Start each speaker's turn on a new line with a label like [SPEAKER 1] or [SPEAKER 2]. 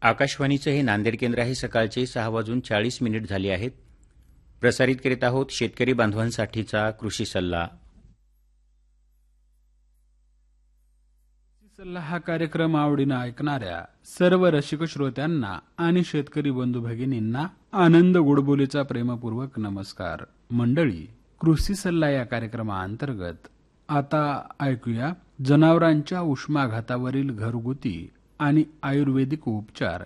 [SPEAKER 1] आकाशवाणीचं हे नांदेड केंद्र आहे. सकाळचे 6:40 झाले आहेत. प्रसारित करीत आहोत शेतकरी बांधवांसाठीचा कृषी सल्ला.
[SPEAKER 2] सल्ला हा कार्यक्रम आवडीनं ऐकणाऱ्या सर्व रसिक श्रोत्यांना आणि शेतकरी बंधू भगिनींना आनंद गोडबोलीचा प्रेमपूर्वक नमस्कार. मंडळी, कृषी सल्ला या कार्यक्रमाअंतर्गत आता ऐकूया जनावरांच्या उष्माघातावरील घरगुती आणि आयुर्वेदिक उपचार